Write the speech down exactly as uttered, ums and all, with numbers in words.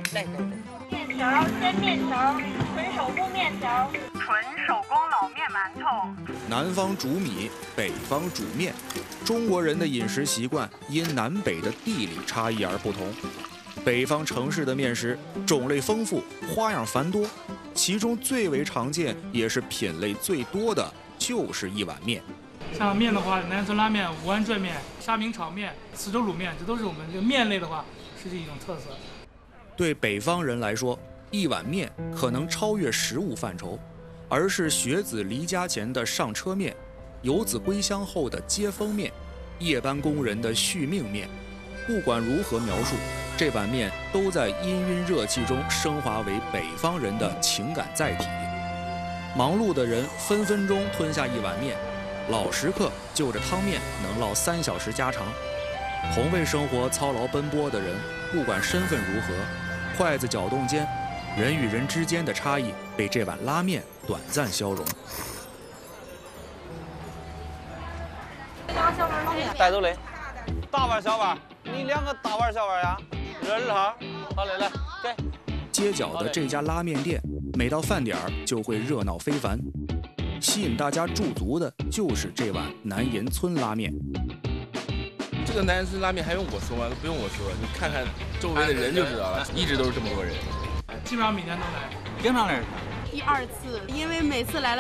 对对对。 面条、鲜面条、纯手工面条、 纯手工老面馒头。 南方煮米，北方煮面，中国人的饮食习惯因南北的地理差异而不同。北方城市的面食种类丰富，花样繁多，其中最为常见也是品类最多的就是一碗面。 像面的话，南村拉面、武安拽面、沙明炒面、磁州卤面，这都是我们这个面类的话是一种特色。 对北方人来说，一碗面可能超越食物范畴，而是学子离家前的上车面，游子归乡后的接风面，夜班工人的续命面。不管如何描述，这碗面都在氤氲热气中升华为北方人的情感载体。忙碌的人分分钟吞下一碗面，老食客就着汤面能唠三小时家常。同为生活操劳奔波的人，不管身份如何，筷子搅动间，人与人之间的差异被这碗拉面短暂消融。 带走嘞，大碗小碗，你两个大碗小碗呀，热热哈。好嘞，来给。 街角的这家拉面店，每到饭点儿就会热闹非凡，吸引大家驻足的就是这碗南岩村拉面。 这个南岩村拉面还用我说吗？不用我说，你看看周围的人就知道了，一直都是这么多人。 基本上每天都来， 经常来。 第二次，因为每次来了